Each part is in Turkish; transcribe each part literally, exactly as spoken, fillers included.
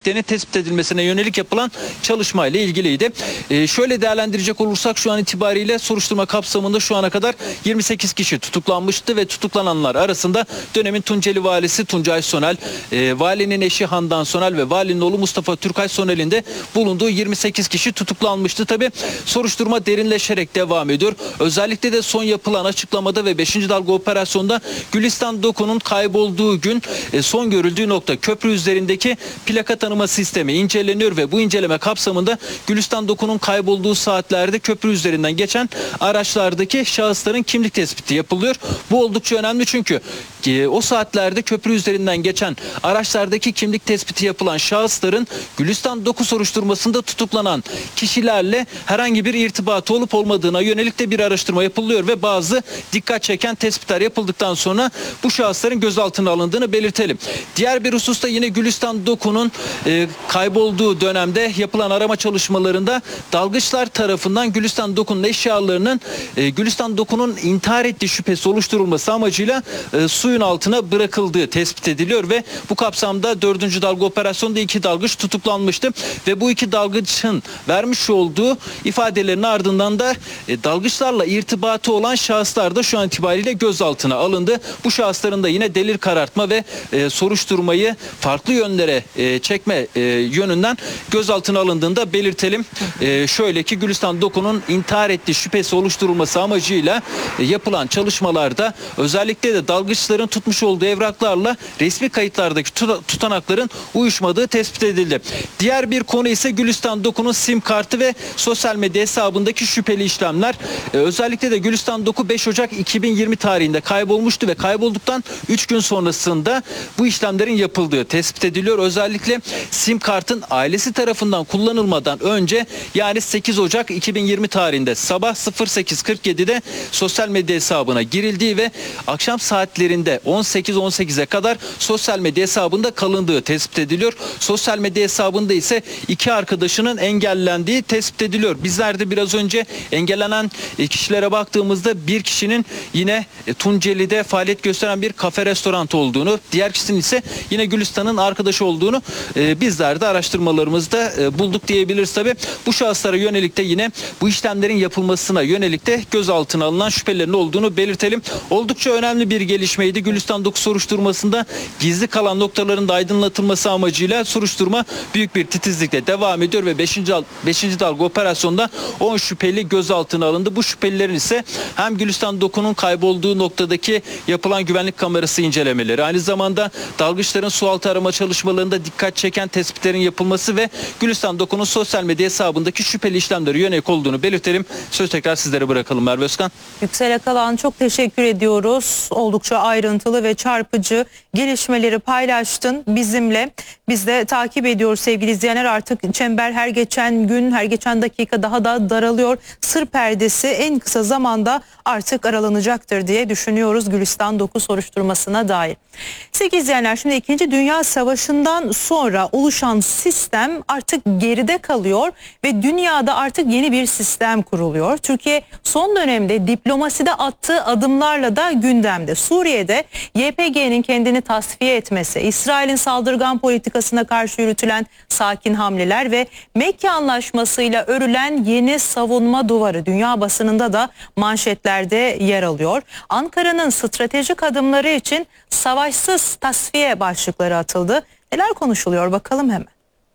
tespitlerinin tespit edilmesine yönelik yapılan çalışmayla ilgiliydi. E, şöyle değerlendirecek olursak şu an itibariyle soruşturma kapsamında şu ana kadar yirmi sekiz kişi tutuklanmıştı ve tutuklananlar arasında dönemin Tunceli valisi Tuncay Sonel, e, valinin eşi Handan Sonel ve valinin oğlu Mustafa Türkay Sonel'in de bulunduğu yirmi sekiz kişi tutuklanmıştı. Tabi soruşturma derinleşerek devam ediyor. Özellikle de son yapılan açıklamada ve beşinci dalga operasyonda Gülistan Doku'nun kaybolduğu gün e, son görüldüğü nokta köprü üzerindeki plaka tanıma sistemi inceleniyor ve bu inceleme kapsamında Gülistan Doku'nun kaybolduğu saatlerde köprü üzerinden geçen araçlardaki şahısların kimlik tespiti yapılıyor. Bu oldukça önemli çünkü e, o saatlerde köprü üzerinden geçen araçlardaki kimlik tespiti yapılan şahısların Gülistan Doku soruşturmasında tutuklanan kişilerle herhangi bir irtibatı olup olmadığına yönelik de bir araştırma yapılıyor ve bazı dikkat çeken tespitler yapıldıktan sonra bu şahısların gözaltına alındığını belirtelim. Diğer bir hususta yine Gülistan Doku'nun e, kaybolduğu dönemde yapılan arama çalışmalarında dalgıçlar tarafından Gülistan Doku'nun eşyalarının e, Gülistan Doku'nun intihar ettiği şüphesi oluşturulması amacıyla e, suyun altına bırakıldığı tespit ediliyor ve bu kapsamda dördüncü dalga operasyonda iki dalgıç tutuklanmıştı ve bu iki dalgıçın vermiş olduğu ifadelerin ardından da e, dalgıçlarla irtibatı olan şahıslar da şu an itibariyle gözaltına alındı. Bu şahısların da yine delil karartma ve e, soruşturmayı farklı yönlere e, çekme e, yönünden gözaltına alındığını da belirtelim. E, şöyle ki Gülistan Doku'nun intihar ettiği şüphesi oluşturulması amacıyla e, yapılan çalışmalarda özellikle de dalgıçların tutmuş olduğu evraklarla resmi kayıtlardaki tuta, tutanakların uyuşmadığı tespit edildi. Diğer bir konu ise Gülistan Doku'nun sim kartı ve sosyal medya hesabındaki şüpheli işlemler. Ee, özellikle de Gülistan Doku beş Ocak iki bin yirmi tarihinde kaybolmuştu ve kaybolduktan üç gün sonrasında bu işlemlerin yapıldığı tespit ediliyor. Özellikle sim kartın ailesi tarafından kullanılmadan önce yani sekiz Ocak iki bin yirmi tarihinde sabah sıfır sekiz kırk yedide sosyal medya hesabına girildiği ve akşam saatlerinde on sekiz on sekize kadar sosyal medya hesabında kalındığı tespit ediliyor. Sosyal medya hesabında ise iki arkadaşının engellendiği tespit ediliyor. Bizler de biraz önce engellenen kişilere baktığımızda bir kişinin yine Tunceli'de faaliyet gösteren bir kafe restoran olduğunu, diğer kişinin ise yine Gülistan'ın arkadaşı olduğunu e, bizler de araştırmalarımızda e, bulduk diyebiliriz tabi. Bu şahıslara yönelik de yine bu işlemlerin yapılmasına yönelik de gözaltına alınan şüphelerin olduğunu belirtelim. Oldukça önemli bir gelişmeydi. Gülistan Doku soruşturmasında gizli kalan noktaların da aydınlatılması amacıyla soruşturma büyük bir titizlikle devam ediyor ve beşinci beşinci dalga operasyonda on şüpheli gözaltına alındı. Bu şüphelilerin ise hem Gülistan Doku'nun kaybolduğu noktadaki yapılan güvenlik kamerası incelemeleri, aynı zamanda dalgıçların sualtı arama çalışmalarında dikkat çeken tespitlerin yapılması ve Gülistan Doku'nun sosyal medya hesabındaki şüpheli işlemlere yönelik olduğunu belirtelim. Söz tekrar sizlere bırakalım Merve Özkan. Yüksel Akalan, çok teşekkür ediyoruz. Oldukça ayrıntılı ve çarpıcı gelişmeleri paylaştın bizimle. Biz de takip ediyoruz sevgili izleyenler. Artık çember her geçen gün, her geçen dakika daha da daralıyor. Sır perdesi en kısa zamanda artık aralanacaktır diye düşünüyoruz Gülistan Doku soruşturmasına dair. Sevgili izleyenler, şimdi İkinci Dünya Savaşı'ndan sonra oluşan sistem artık geride kalıyor ve dünyada artık yeni bir sistem kuruluyor. Türkiye son dönemde diplomaside attığı adımlarla da gündemde. Suriye'de Y P G'nin kendini tasfiye etmesi, İsrail'in saldırgan politikasına karşı yürütülen sakin hamleler ve Mekke Anlaşması'yla örülen yeni savunma duvarı dünya basınında da manşetlerde yer alıyor. Ankara'nın stratejik adımları için savaşsız tasfiye başlıkları atıldı. Neler konuşuluyor bakalım hemen.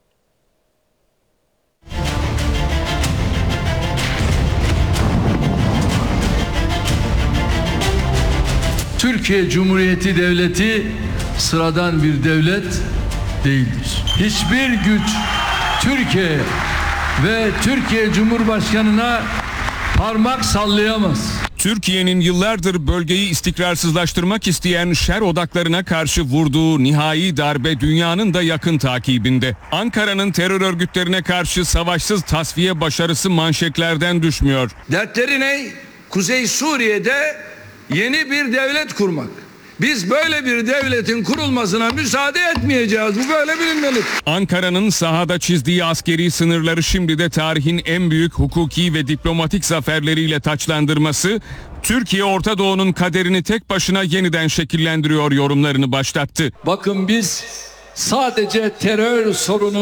Türkiye Cumhuriyeti Devleti sıradan bir devlet değildir. Hiçbir güç Türkiye ve Türkiye Cumhurbaşkanı'na parmak sallayamaz. Türkiye'nin yıllardır bölgeyi istikrarsızlaştırmak isteyen şer odaklarına karşı vurduğu nihai darbe dünyanın da yakın takibinde. Ankara'nın terör örgütlerine karşı savaşsız tasfiye başarısı manşetlerden düşmüyor. Dertleri ne? Kuzey Suriye'de yeni bir devlet kurmak. Biz böyle bir devletin kurulmasına müsaade etmeyeceğiz. Bu böyle bilinmeli. Ankara'nın sahada çizdiği askeri sınırları şimdi de tarihin en büyük hukuki ve diplomatik zaferleriyle taçlandırması, Türkiye Orta Doğu'nun kaderini tek başına yeniden şekillendiriyor yorumlarını başlattı. Bakın biz sadece terör sorunu